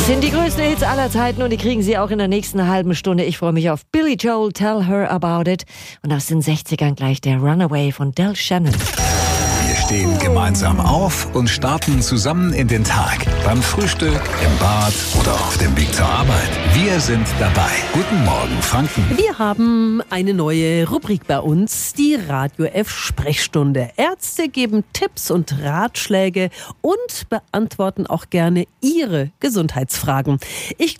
Sind die größten Hits aller Zeiten und die kriegen Sie auch in der nächsten halben Stunde. Ich freue mich auf Billy Joel, Tell Her About It. Und aus den 60ern gleich der Runaway von Del Shannon. Wir stehen gemeinsam auf und starten zusammen in den Tag. Beim Frühstück, im Bad oder auf dem Weg zur Arbeit. Wir sind dabei. Guten Morgen, Franken. Wir haben eine neue Rubrik bei uns, die Radio F Sprechstunde. Ärzte geben Tipps und Ratschläge und beantworten auch gerne Ihre Gesundheitsfragen. Ich